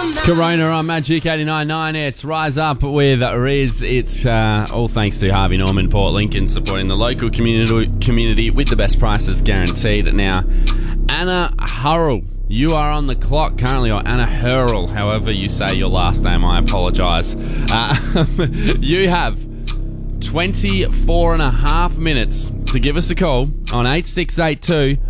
Corona on Magic 89.9. It's Rise Up with Riz. It's all thanks to Harvey Norman Port Lincoln, supporting the local community with the best prices guaranteed. Now, Anna Hurrell, you are on the clock currently, or Anna Hurrell, however you say your last name, I apologise. You have 24 and a half minutes to give us a call on 8682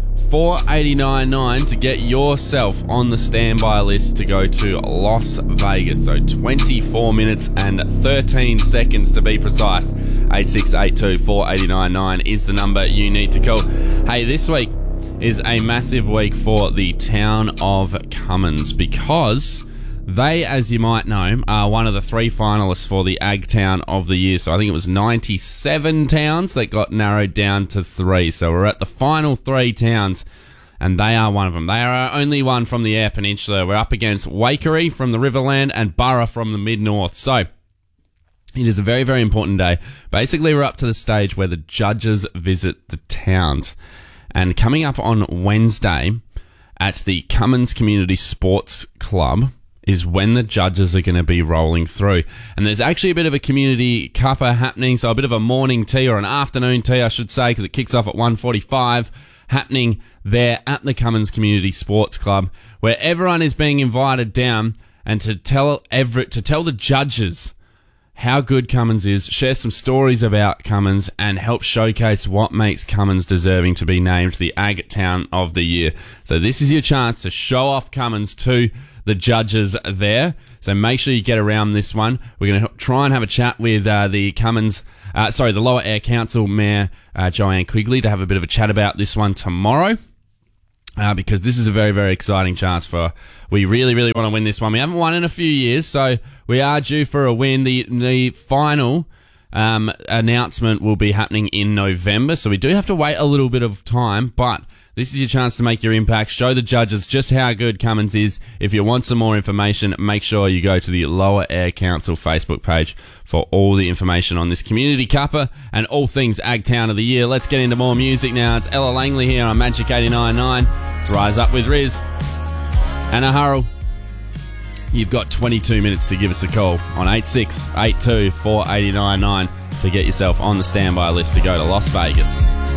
489.9 to get yourself on the standby list to go to Las Vegas. So 24 minutes and 13 seconds to be precise. 8682 489.9 is the number you need to call. Hey, this week is a massive week for the town of Cummins because they, as you might know, are one of the 3 finalists for the Ag Town of the Year. So I think it was 97 towns that got narrowed down to 3. So we're at the final 3 towns, and they are one of them. They are our only one from the Eyre Peninsula. We're up against Waikerie from the Riverland and Burra from the Mid-North. So it is a very, very important day. Basically, we're up to the stage where the judges visit the towns. And coming up on Wednesday at the Cummins Community Sports Club is when the judges are going to be rolling through. And there's actually a bit of a community cuppa happening, so a bit of a morning tea, or an afternoon tea, I should say, because it kicks off at 1:45, happening there at the Cummins Community Sports Club, where everyone is being invited down and to tell the judges how good Cummins is, share some stories about Cummins, and help showcase what makes Cummins deserving to be named the Ag Town of the Year. So this is your chance to show off Cummins to the judges there. So make sure you get around this one. We're going to try and have a chat with the Lower Eyre Council Mayor Joanne Quigley to have a bit of a chat about this one tomorrow. Because this is a very, very exciting chance for... We really, really want to win this one. We haven't won in a few years, so we are due for a win. The final announcement will be happening in November, so we do have to wait a little bit of time, but this is your chance to make your impact, show the judges just how good Cummins is. If you want some more information, make sure you go to the Lower Eyre Council Facebook page for all the information on this community cuppa and all things Ag Town of the Year. Let's get into more music now. It's Ella Langley here on Magic 89.9. It's Rise Up with Riz. Anna Hurrell, you've got 22 minutes to give us a call on 8682 489.9 to get yourself on the standby list to go to Las Vegas.